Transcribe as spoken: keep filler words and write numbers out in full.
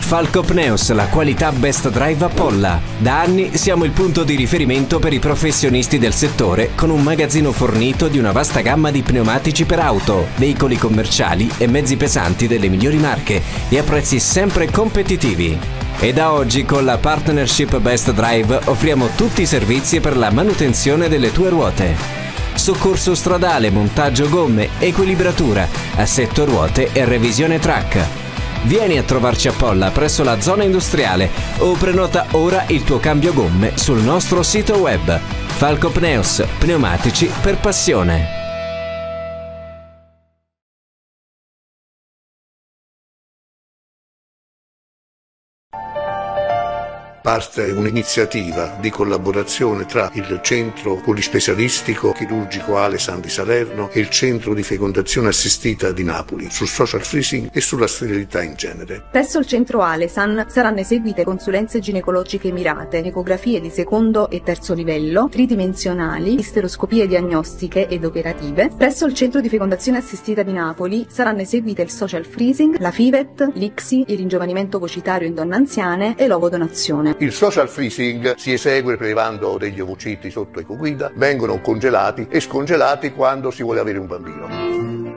Falco Pneus, la qualità Best Drive a Polla. Da anni siamo il punto di riferimento per i professionisti del settore, con un magazzino fornito di una vasta gamma di pneumatici per auto, veicoli commerciali e mezzi pesanti delle migliori marche e a prezzi sempre competitivi. E da oggi con la partnership Best Drive offriamo tutti i servizi per la manutenzione delle tue ruote. Soccorso stradale, montaggio gomme, equilibratura, assetto ruote e revisione track. Vieni a trovarci a Polla presso la zona industriale o prenota ora il tuo cambio gomme sul nostro sito web. Falco Pneus, pneumatici per passione. Parte un'iniziativa di collaborazione tra il Centro Polispecialistico Chirurgico Alesan di Salerno e il Centro di Fecondazione Assistita di Napoli sul social freezing e sulla sterilità in genere. Presso il Centro Alesan saranno eseguite consulenze ginecologiche mirate, ecografie di secondo e terzo livello, tridimensionali, isteroscopie diagnostiche ed operative. Presso il Centro di Fecondazione Assistita di Napoli saranno eseguite il social freezing, la FIVET, l'I C S I, il ringiovanimento vocitario in donne anziane e l'ovodonazione. Il social freezing si esegue prelevando degli ovociti sotto ecoguida, vengono congelati e scongelati quando si vuole avere un bambino.